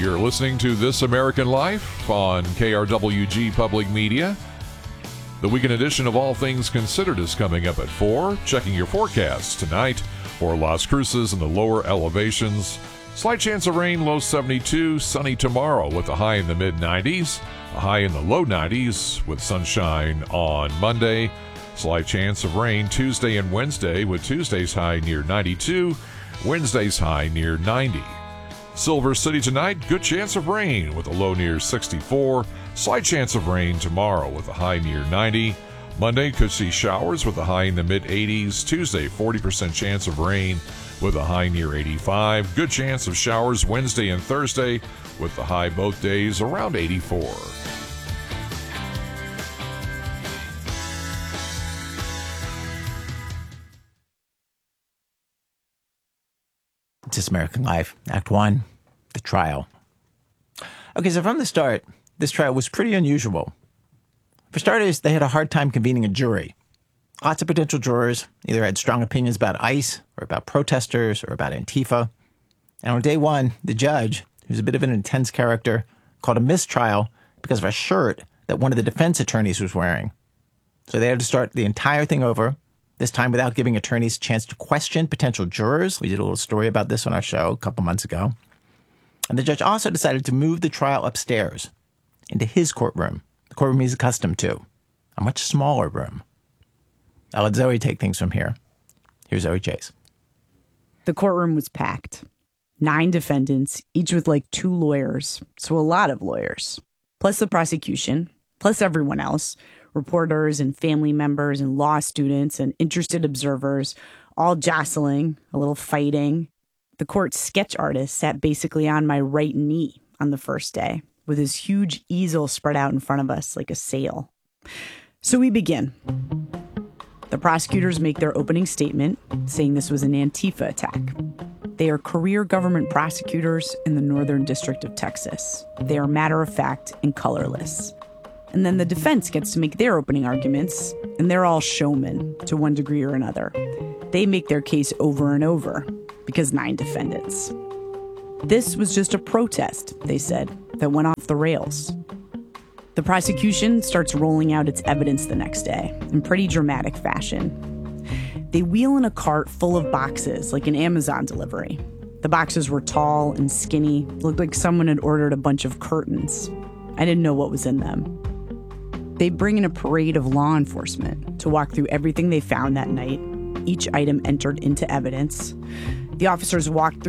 You're listening to This American Life on KRWG Public Media. The weekend edition of All Things Considered is coming up at 4. Checking your forecast tonight for Las Cruces and the lower elevations. Slight chance of rain, low 72. Sunny tomorrow with a high in the mid-90s. A high in the low 90s with sunshine on Monday. Slight chance of rain Tuesday and Wednesday with Tuesday's high near 92. Wednesday's high near 90. Silver City tonight, good chance of rain with a low near 64. Slight chance of rain tomorrow with a high near 90. Monday could see showers with a high in the mid-80s. Tuesday, 40% chance of rain with a high near 85. Good chance of showers Wednesday and Thursday with the high both days around 84. This American Life, Act 1, the trial. Okay, so from the start, this trial was pretty unusual. For starters, they had a hard time convening a jury. Lots of potential jurors either had strong opinions about ICE or about protesters or about Antifa. And on day one, the judge, who's a bit of an intense character, called a mistrial because of a shirt that one of the defense attorneys was wearing. So they had to start the entire thing over, this time without giving attorneys a chance to question potential jurors. We did a little story about this on our show a couple months ago. And the judge also decided to move the trial upstairs into his courtroom, the courtroom he's accustomed to, a much smaller room. I'll let Zoe take things from here. Here's Zoe Chase. The courtroom was packed. 9 defendants, each with like 2 lawyers, so a lot of lawyers, plus the prosecution, plus everyone else, reporters and family members and law students and interested observers, all jostling, a little fighting. The court's sketch artist sat basically on my right knee on the first day, with his huge easel spread out in front of us like a sail. So we begin. The prosecutors make their opening statement, saying this was an Antifa attack. They are career government prosecutors in the Northern District of Texas. They are matter-of-fact and colorless. And then the defense gets to make their opening arguments, and they're all showmen to one degree or another. They make their case over and over, because 9 defendants. This was just a protest, they said, that went off the rails. The prosecution starts rolling out its evidence the next day in pretty dramatic fashion. They wheel in a cart full of boxes, like an Amazon delivery. The boxes were tall and skinny, looked like someone had ordered a bunch of curtains. I didn't know what was in them. They bring in a parade of law enforcement to walk through everything they found that night, each item entered into evidence. The officers walk through